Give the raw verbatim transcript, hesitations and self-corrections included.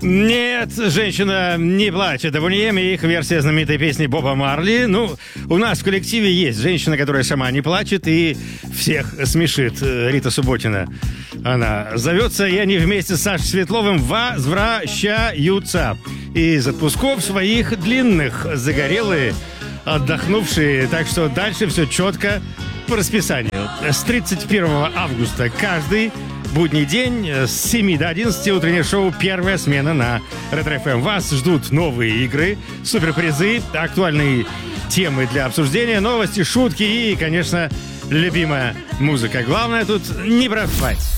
Нет, женщина не плачет. Абоньем и их версия знаменитой песни Боба Марли. Ну, у нас в коллективе есть женщина, которая сама не плачет и всех смешит. Рита Субботина. Она зовется, и они вместе с Сашей Светловым возвращаются из отпусков своих длинных, загорелые, отдохнувшие. Так что дальше все четко по расписанию. С тридцать первого августа каждый будний день с семи до одиннадцати утреннее шоу «Первая смена» на Ретро-эф эм. Вас ждут новые игры, суперпризы, актуальные темы для обсуждения, новости, шутки и, конечно, любимая музыка. Главное тут не проспать.